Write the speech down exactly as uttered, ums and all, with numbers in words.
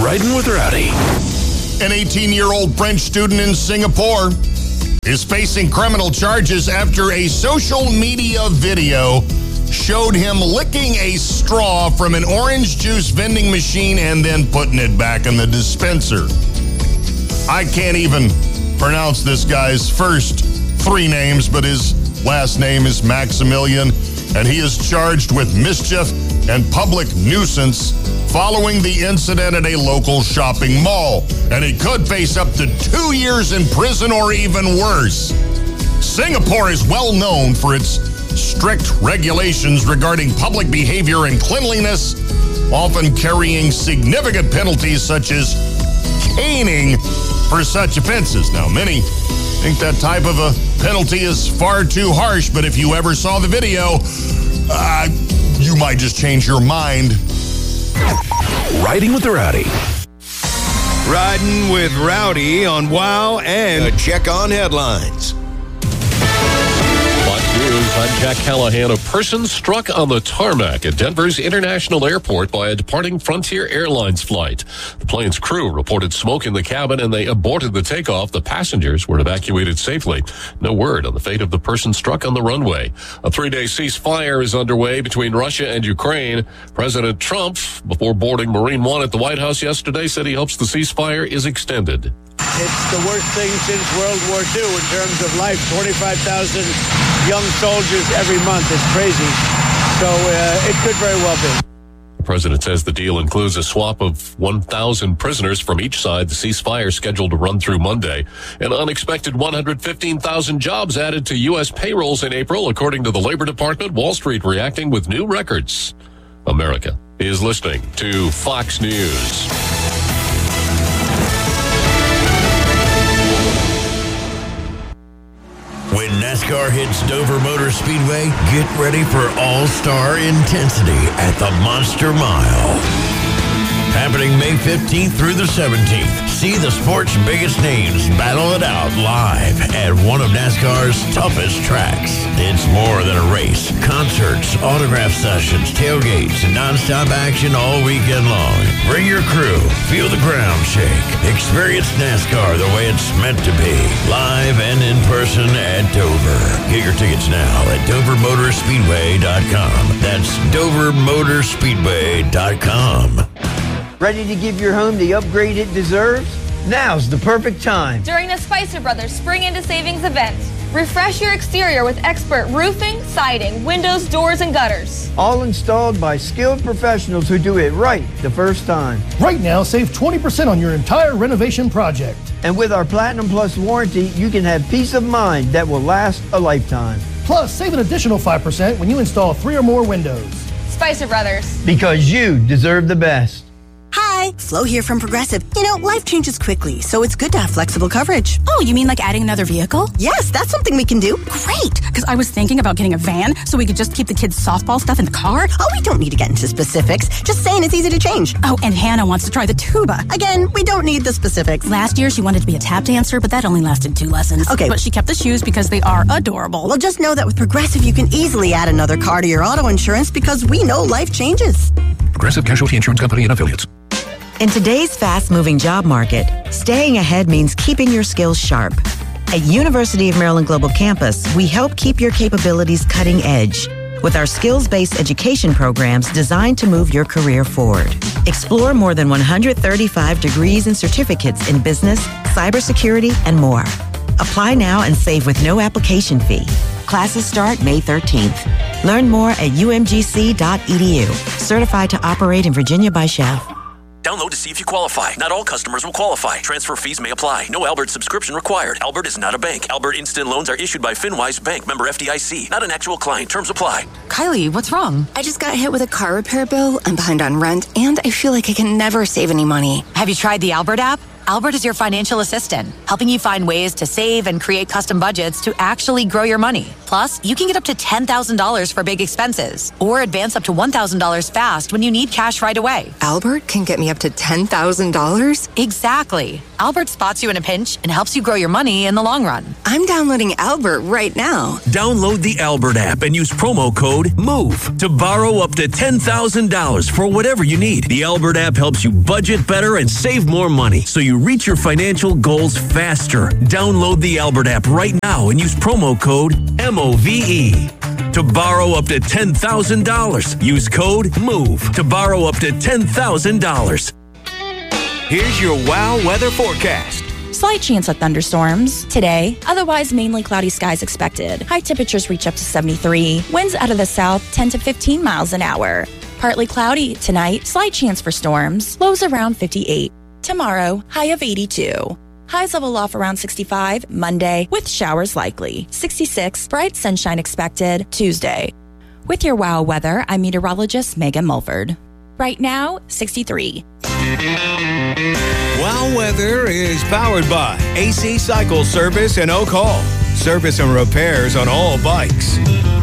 Riding with Rowdy. An eighteen-year-old French student in Singapore is facing criminal charges after a social media video showed him licking a straw from an orange juice vending machine and then putting it back in the dispenser. I can't even pronounce this guy's first three names, but his last name is Maximilian, and he is charged with mischief and public nuisance following the incident at a local shopping mall, and he could face up to two years in prison or even worse. Singapore is well known for its strict regulations regarding public behavior and cleanliness, often carrying significant penalties such as caning for such offenses. Now, many think that type of a penalty is far too harsh, but if you ever saw the video, uh, you might just change your mind. Riding with the Rowdy. Riding with Rowdy on WOW and a check on headlines. Fox News, I'm Jack Callahan. A person struck on the tarmac at Denver's International Airport by a departing Frontier Airlines flight. The plane's crew reported smoke in the cabin and they aborted the takeoff. The passengers were evacuated safely. No word on the fate of the person struck on the runway. A three-day ceasefire is underway between Russia and Ukraine. President Trump, before boarding Marine One at the White House yesterday, said he hopes the ceasefire is extended. It's the worst thing since World War Two in terms of life. twenty-five thousand young soldiers every month. It's crazy. So uh, it could very well be. The president says the deal includes a swap of one thousand prisoners from each side. The ceasefire scheduled to run through Monday. An unexpected one hundred fifteen thousand jobs added to U S payrolls in April, according to the Labor Department. Wall Street reacting with new records. America is listening to Fox News. When NASCAR hits Dover Motor Speedway, get ready for all-star intensity at the Monster Mile. Happening May fifteenth through the seventeenth. See the sport's biggest names battle it out live at one of NASCAR's toughest tracks. It's more than a race. Concerts, autograph sessions, tailgates, and nonstop action all weekend long. Bring your crew. Feel the ground shake. Experience NASCAR the way it's meant to be. Live and in person at Dover. Get your tickets now at Dover Motor Speedway dot com. That's Dover Motor Speedway dot com. Ready to give your home the upgrade it deserves? Now's the perfect time. During the Spicer Brothers Spring into Savings event, refresh your exterior with expert roofing, siding, windows, doors, and gutters. All installed by skilled professionals who do it right the first time. Right now, save twenty percent on your entire renovation project. And with our Platinum Plus warranty, you can have peace of mind that will last a lifetime. Plus, save an additional five percent when you install three or more windows. Spicer Brothers. Because you deserve the best. Hi, Flo here from Progressive. You know, life changes quickly, so it's good to have flexible coverage. Oh, you mean like adding another vehicle? Yes, that's something we can do. Great, because I was thinking about getting a van so we could just keep the kids' softball stuff in the car. Oh, we don't need to get into specifics. Just saying it's easy to change. Oh, and Hannah wants to try the tuba. Again, we don't need the specifics. Last year, she wanted to be a tap dancer, but that only lasted two lessons. Okay. But she kept the shoes because they are adorable. Well, just know that with Progressive, you can easily add another car to your auto insurance because we know life changes. Progressive Casualty Insurance Company and Affiliates. In today's fast-moving job market, staying ahead means keeping your skills sharp. At University of Maryland Global Campus, we help keep your capabilities cutting edge with our skills-based education programs designed to move your career forward. Explore more than one hundred thirty-five degrees and certificates in business, cybersecurity, and more. Apply now and save with no application fee. Classes start May thirteenth. Learn more at U M G C dot E D U. Certified to operate in Virginia by S C H A F. Download to see if you qualify. Not all customers will qualify. Transfer fees may apply. No Albert subscription required. Albert is not a bank. Albert Instant Loans are issued by FinWise Bank, member F D I C. Not an actual client. Terms apply. Kylie, what's wrong? I just got hit with a car repair bill. I'm behind on rent, and I feel like I can never save any money. Have you tried the Albert app? Albert is your financial assistant, helping you find ways to save and create custom budgets to actually grow your money. Plus, you can get up to ten thousand dollars for big expenses or advance up to one thousand dollars fast when you need cash right away. Albert can get me up to ten thousand dollars? Exactly. Albert spots you in a pinch and helps you grow your money in the long run. I'm downloading Albert right now. Download the Albert app and use promo code MOVE to borrow up to ten thousand dollars for whatever you need. The Albert app helps you budget better and save more money so you reach your financial goals faster. Download the Albert app right now and use promo code M O V E to borrow up to ten thousand dollars. Use code MOVE to borrow up to ten thousand dollars. Here's your WOW weather forecast. Slight chance of thunderstorms today. Otherwise, mainly cloudy skies expected. High temperatures reach up to seventy-three. Winds out of the south ten to fifteen miles an hour. Partly cloudy tonight. Slight chance for storms. Lows around fifty-eight. Tomorrow, high of eighty-two. Highs level off around sixty-five. Monday, with showers likely. sixty-six. Bright sunshine expected. Tuesday. With your WOW weather, I'm meteorologist Megan Mulford. Right now, sixty-three. WOW Weather is powered by A C Cycle Service and Oak Hall. Service and repairs on all bikes.